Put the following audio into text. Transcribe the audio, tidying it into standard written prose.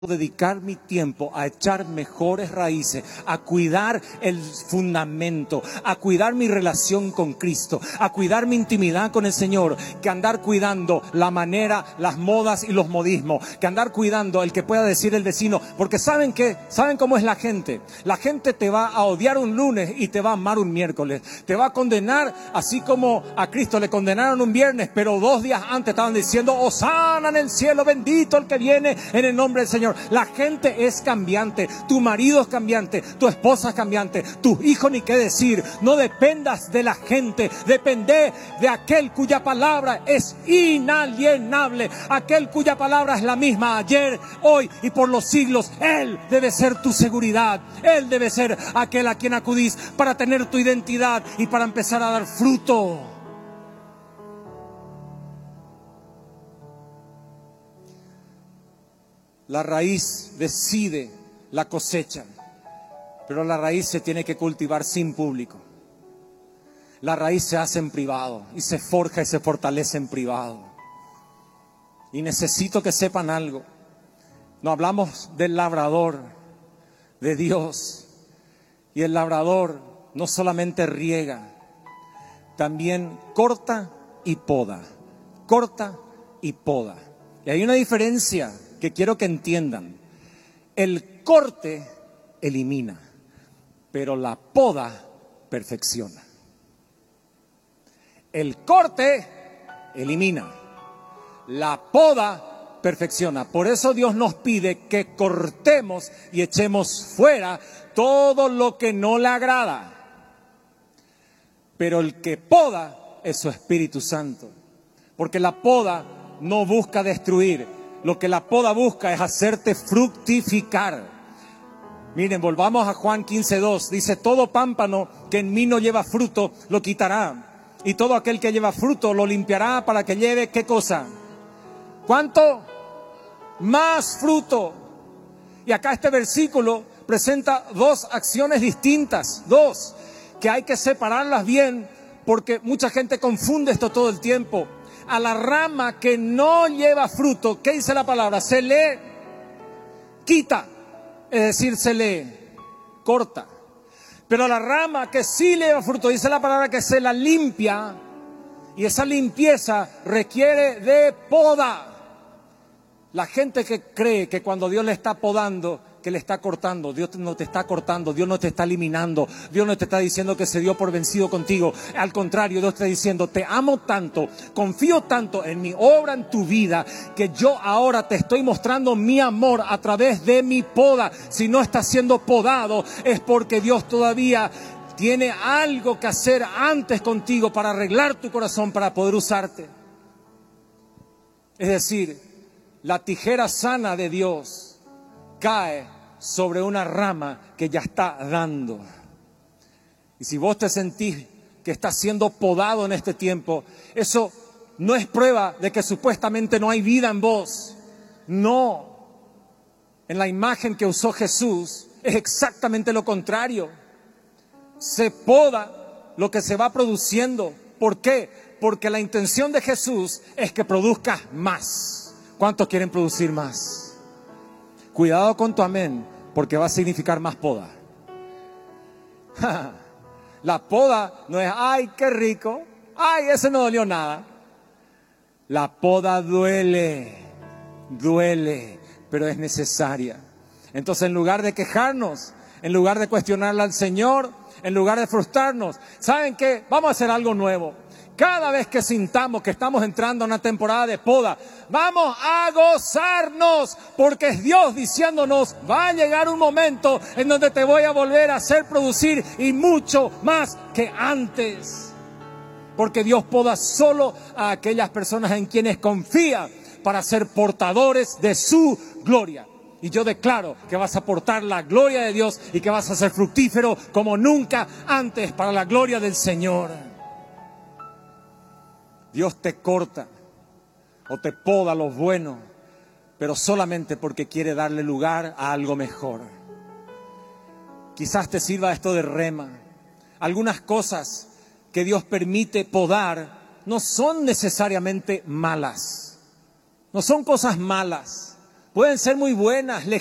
dedicar mi tiempo a echar mejores raíces, a cuidar el fundamento, a cuidar mi relación con Cristo, a cuidar mi intimidad con el Señor, que andar cuidando la manera, las modas y los modismos, que andar cuidando el que pueda decir el vecino, porque ¿saben qué? ¿Saben cómo es la gente? La gente te va a odiar un lunes y te va a amar un miércoles, te va a condenar así como a Cristo le condenaron un viernes, pero 2 días antes estaban diciendo: Hosana en el cielo, bendito el que viene en el nombre del Señor. La gente es cambiante, tu marido es cambiante, tu esposa es cambiante, tus hijos ni qué decir. No dependas de la gente, depende de aquel cuya palabra es inalienable, aquel cuya palabra es la misma ayer, hoy y por los siglos. Él debe ser tu seguridad, Él debe ser aquel a quien acudís para tener tu identidad y para empezar a dar fruto. La raíz decide la cosecha, pero la raíz se tiene que cultivar sin público. La raíz se hace en privado y se forja y se fortalece en privado. Y necesito que sepan algo. No hablamos del labrador, de Dios. Y el labrador no solamente riega, también corta y poda. Corta y poda. Y hay una diferencia que quiero que entiendan. El corte elimina, pero la poda perfecciona. El corte elimina, la poda perfecciona. Por eso Dios nos pide que cortemos y echemos fuera todo lo que no le agrada. Pero el que poda es su Espíritu Santo, porque la poda no busca destruir. Lo que la poda busca es hacerte fructificar. Miren, volvamos a Juan 15:2. Dice: todo pámpano que en mí no lleva fruto, lo quitará. Y todo aquel que lleva fruto, lo limpiará para que lleve, ¿qué cosa? ¿Cuánto? Más fruto. Y acá este versículo presenta 2 acciones distintas. 2, que hay que separarlas bien, porque mucha gente confunde esto todo el tiempo. A la rama que no lleva fruto, ¿qué dice la palabra? Se le quita, es decir, se le corta. Pero a la rama que sí lleva fruto, dice la palabra que se la limpia, y esa limpieza requiere de poda. La gente que cree que cuando Dios le está podando, que le está cortando, Dios no te está cortando, Dios no te está eliminando, Dios no te está diciendo que se dio por vencido contigo. Al contrario, Dios te está diciendo: te amo tanto, confío tanto en mi obra en tu vida, que yo ahora te estoy mostrando mi amor a través de mi poda. Si no estás siendo podado, es porque Dios todavía tiene algo que hacer antes contigo para arreglar tu corazón, para poder usarte. Es decir, la tijera sana de Dios cae sobre una rama que ya está dando. Y si vos te sentís que estás siendo podado en este tiempo, eso no es prueba de que supuestamente no hay vida en vos. No. En la imagen que usó Jesús es exactamente lo contrario. Se poda lo que se va produciendo. ¿Por qué? Porque la intención de Jesús es que produzcas más. ¿Cuántos quieren producir más? Cuidado con tu amén, porque va a significar más poda. La poda no es: ¡ay, qué rico! ¡Ay, ese no dolió nada! La poda duele, pero es necesaria. Entonces, en lugar de quejarnos, en lugar de cuestionarle al Señor, en lugar de frustrarnos, ¿saben qué? Vamos a hacer algo nuevo. Cada vez que sintamos que estamos entrando a una temporada de poda, vamos a gozarnos, porque es Dios diciéndonos: va a llegar un momento en donde te voy a volver a hacer producir, y mucho más que antes. Porque Dios poda solo a aquellas personas en quienes confía para ser portadores de su gloria. Y yo declaro que vas a portar la gloria de Dios y que vas a ser fructífero como nunca antes para la gloria del Señor. Dios te corta o te poda lo bueno, pero solamente porque quiere darle lugar a algo mejor. Quizás te sirva esto de rema. Algunas cosas que Dios permite podar no son necesariamente malas. No son cosas malas. pueden ser muy buenas,